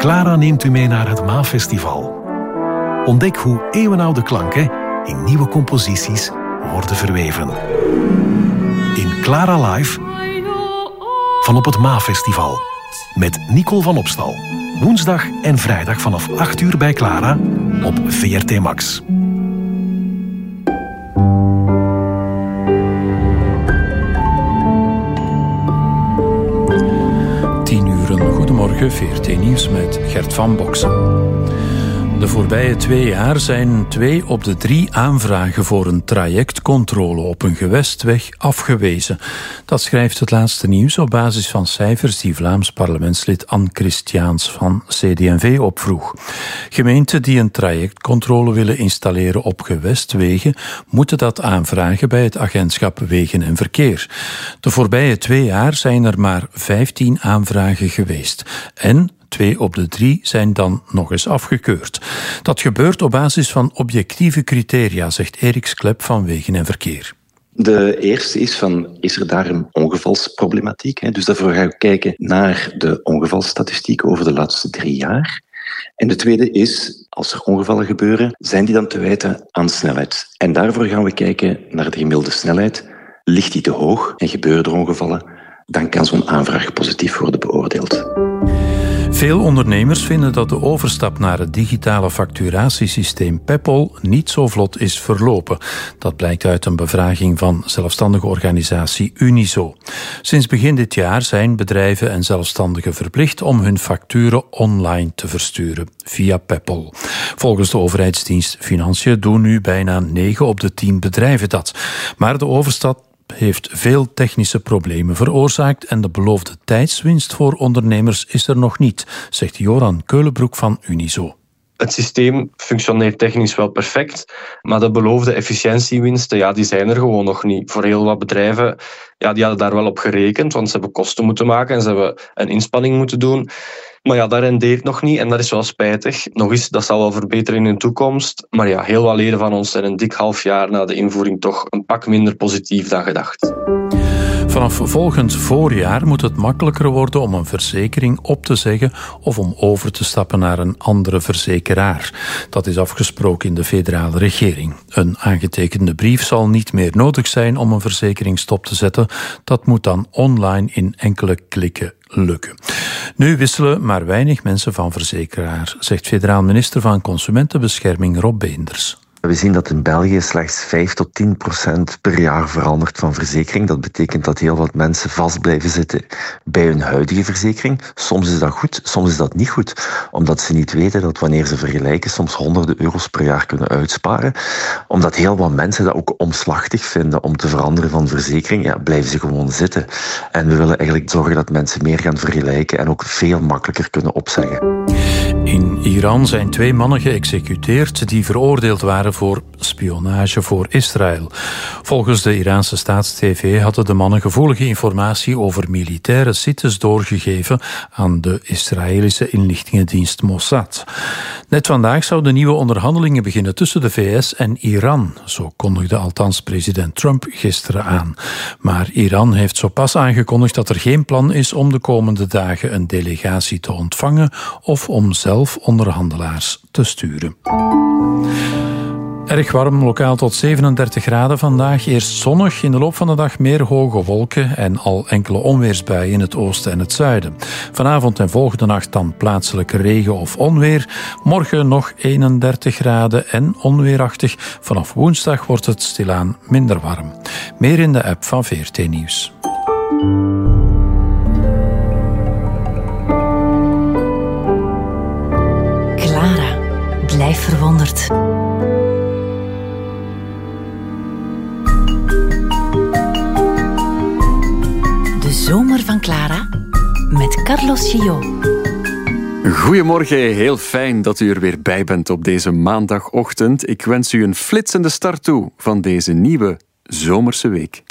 Clara neemt u mee naar het Maafestival. Ontdek hoe eeuwenoude klanken in nieuwe composities worden verweven. In Clara Live van op het Maafestival. Met Nicole van Opstal. Woensdag en vrijdag vanaf 8 uur bij Clara op VRT Max. Goedemorgen, VRT Nieuws met Gert van Boksel. De voorbije 2 jaar zijn 2 op de 3 aanvragen voor een trajectcontrole op een gewestweg afgewezen. Dat schrijft Het Laatste Nieuws op basis van cijfers die Vlaams parlementslid Anne Christiaans van CD&V opvroeg. Gemeenten die een trajectcontrole willen installeren op gewestwegen moeten dat aanvragen bij het agentschap Wegen en Verkeer. De voorbije 2 jaar zijn er maar 15 aanvragen geweest. En 2 op de 3 zijn dan nog eens afgekeurd. Dat gebeurt op basis van objectieve criteria, zegt Erik Sklep van Wegen en Verkeer. De eerste is er daar een ongevalsproblematiek? Dus daarvoor gaan we kijken naar de ongevalsstatistiek over de laatste 3 jaar. En de tweede is, als er ongevallen gebeuren, zijn die dan te wijten aan snelheid? En daarvoor gaan we kijken naar de gemiddelde snelheid. Ligt die te hoog en gebeuren er ongevallen, dan kan zo'n aanvraag positief worden beoordeeld. Veel ondernemers vinden dat de overstap naar het digitale facturatiesysteem Peppol niet zo vlot is verlopen. Dat blijkt uit een bevraging van zelfstandige organisatie Unizo. Sinds begin dit jaar zijn bedrijven en zelfstandigen verplicht om hun facturen online te versturen via Peppol. Volgens de overheidsdienst Financiën doen nu bijna 9 op de 10 bedrijven dat. Maar de overstap heeft veel technische problemen veroorzaakt en de beloofde tijdswinst voor ondernemers is er nog niet, zegt Joran Keulenbroek van Unizo. Het systeem functioneert technisch wel perfect, maar de beloofde efficiëntiewinsten, die zijn er gewoon nog niet. Voor heel wat bedrijven, die hadden daar wel op gerekend, want ze hebben kosten moeten maken en ze hebben een inspanning moeten doen. Maar dat rendeert nog niet en dat is wel spijtig. Nog eens, dat zal wel verbeteren in de toekomst. Maar heel wat leden van ons zijn een dik half jaar na de invoering toch een pak minder positief dan gedacht. Vanaf volgend voorjaar moet het makkelijker worden om een verzekering op te zeggen of om over te stappen naar een andere verzekeraar. Dat is afgesproken in de federale regering. Een aangetekende brief zal niet meer nodig zijn om een verzekering stop te zetten. Dat moet dan online in enkele klikken lukken. Nu wisselen maar weinig mensen van verzekeraar, zegt federaal minister van Consumentenbescherming Rob Beenders. We zien dat in België slechts 5-10% per jaar verandert van verzekering. Dat betekent dat heel wat mensen vast blijven zitten bij hun huidige verzekering. Soms is dat goed, soms is dat niet goed. Omdat ze niet weten dat wanneer ze vergelijken soms honderden euro's per jaar kunnen uitsparen. Omdat heel wat mensen dat ook omslachtig vinden om te veranderen van verzekering, blijven ze gewoon zitten. En we willen eigenlijk zorgen dat mensen meer gaan vergelijken en ook veel makkelijker kunnen opzeggen. In Iran zijn 2 mannen geëxecuteerd die veroordeeld waren voor spionage voor Israël. Volgens de Iraanse staatstv hadden de mannen gevoelige informatie over militaire sites doorgegeven aan de Israëlische inlichtingendienst Mossad. Net vandaag zouden nieuwe onderhandelingen beginnen tussen de VS en Iran. Zo kondigde althans president Trump gisteren aan. Maar Iran heeft zo pas aangekondigd dat er geen plan is om de komende dagen een delegatie te ontvangen of om zelf onderhandelaars te sturen. Erg warm, lokaal tot 37 graden vandaag. Eerst zonnig, in de loop van de dag meer hoge wolken en al enkele onweersbuien in het oosten en het zuiden. Vanavond en volgende nacht dan plaatselijke regen of onweer. Morgen nog 31 graden en onweerachtig. Vanaf woensdag wordt het stilaan minder warm. Meer in de app van VRT Nieuws. Clara, blijf verwonderd. Zomer van Clara met Carlos Gillot. Goedemorgen, heel fijn dat u er weer bij bent op deze maandagochtend. Ik wens u een flitsende start toe van deze nieuwe zomerse week.